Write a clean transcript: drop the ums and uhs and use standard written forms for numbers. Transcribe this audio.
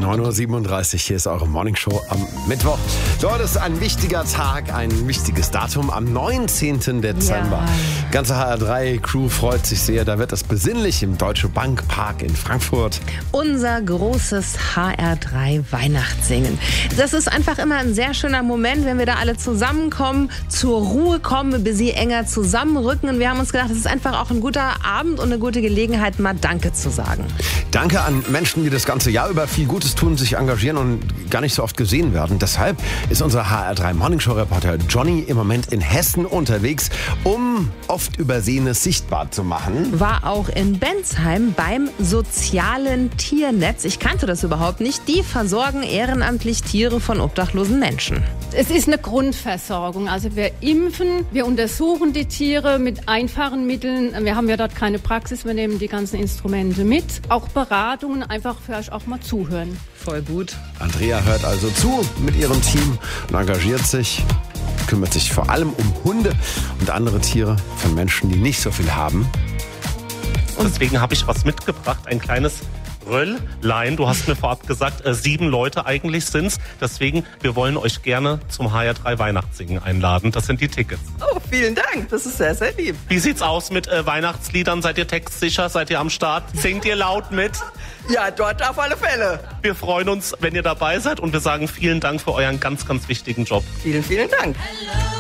9:37 Uhr, hier ist eure Morningshow am Mittwoch. Dort ist ein wichtiger Tag, ein wichtiges Datum am 19. Dezember. Ja. Ganze HR3-Crew freut sich sehr. Da wird es besinnlich im Deutsche Bank Park in Frankfurt. Unser großes HR3 Weihnachtssingen. Das ist einfach immer ein sehr schöner Moment, wenn wir da alle zusammenkommen, zur Ruhe kommen, ein bisschen enger zusammenrücken. Und wir haben uns gedacht, es ist einfach auch ein guter Abend und eine gute Gelegenheit, mal Danke zu sagen. Danke an Menschen, die das ganze Jahr über viel Gutes tun, sich engagieren und gar nicht so oft gesehen werden. Deshalb ist unser HR3 Morningshow-Reporter Johnny im Moment in Hessen unterwegs, um oft Übersehenes sichtbar zu machen. War auch in Bensheim beim sozialen Tiernetz. Ich kannte das überhaupt nicht. Die versorgen ehrenamtlich Tiere von obdachlosen Menschen. Es ist eine Grundversorgung. Also wir impfen, wir untersuchen die Tiere mit einfachen Mitteln. Wir haben ja dort keine Praxis, wir nehmen die ganzen Instrumente mit. Auch Beratungen, einfach für euch auch mal zuhören. Voll gut. Andrea hört also zu mit ihrem Team und engagiert sich, kümmert sich vor allem um Hunde und andere Tiere von Menschen, die nicht so viel haben. Und deswegen habe ich was mitgebracht, ein kleines Rölllein. Du hast mir vorab gesagt, 7 Leute eigentlich sind's. Deswegen, wir wollen euch gerne zum HR3 Weihnachtssingen einladen. Das sind die Tickets. Oh, vielen Dank. Das ist sehr, sehr lieb. Wie sieht's aus mit Weihnachtsliedern? Seid ihr textsicher? Seid ihr am Start? Singt ihr laut mit? Ja, dort auf alle Fälle. Wir freuen uns, wenn ihr dabei seid und wir sagen vielen Dank für euren ganz, ganz wichtigen Job. Vielen, vielen Dank.